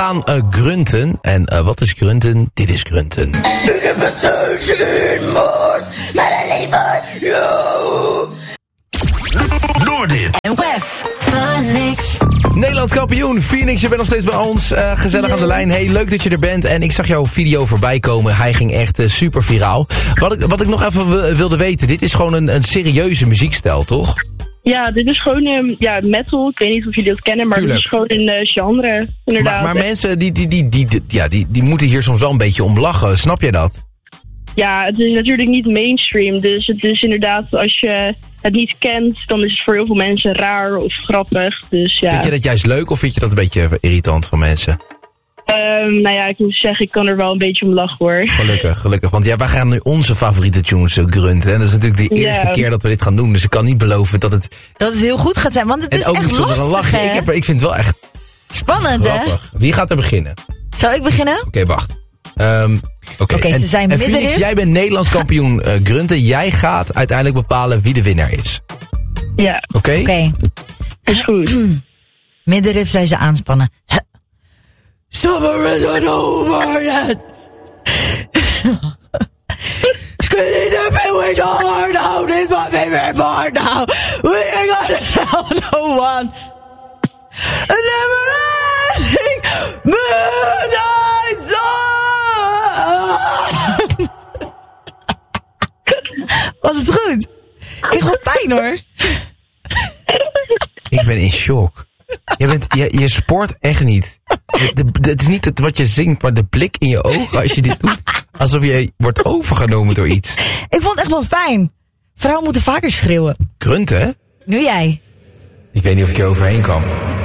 gaan grunten. En wat is grunten? Dit is grunten. Ik heb het zo in moord, maar alleen maar jou. Noordin. En Wes. Phonics. Nederlands kampioen, Phoenix, je bent nog steeds bij ons. Gezellig aan de lijn. Hey, leuk dat je er bent. En ik zag jouw video voorbij komen. Hij ging echt super viraal. Wat ik nog even wilde weten. Dit is gewoon een serieuze muziekstijl, toch? Ja, dit is gewoon metal. Ik weet niet of jullie dat kennen, maar Tuurlijk. dit is gewoon een genre, inderdaad. Maar mensen die moeten hier soms wel een beetje om lachen. Snap jij dat? Ja, het is natuurlijk niet mainstream, dus het is inderdaad, als je het niet kent, dan is het voor heel veel mensen raar of grappig. Dus ja. Vind je dat juist leuk of vind je dat een beetje irritant van mensen? Ik moet zeggen, ik kan er wel een beetje om lachen hoor. Gelukkig. Want ja, wij gaan nu onze favoriete tunes grunten. En dat is natuurlijk de eerste keer dat we dit gaan doen. Dus ik kan niet beloven dat het heel goed gaat zijn, want het is ook echt niet zonder een lastig, lach. hè? Ik vind het wel echt Spannend, grappig. Wie gaat er beginnen? Zal ik beginnen? Oké, wacht. Oké, ze zijn en middenrif. Phoenix, jij bent Nederlands kampioen grunten. Jij gaat uiteindelijk bepalen wie de winnaar is. Ja, Oké? is goed. Middenrif zijn ze aanspannen. Summer is over yet. Screaming the bit with your heart out is my favorite part now. We ain't gonna tell no one. A never ending midnight sun. Was het goed? Ik heb wel pijn hoor. Ik ben in shock. Je sport echt niet. Het is niet wat je zingt, maar de blik in je ogen als je dit doet. Alsof je wordt overgenomen door iets. Ik vond het echt wel fijn. Vrouwen moeten vaker schreeuwen. Grunten, hè? Nu jij. Ik weet niet of ik je overheen kan.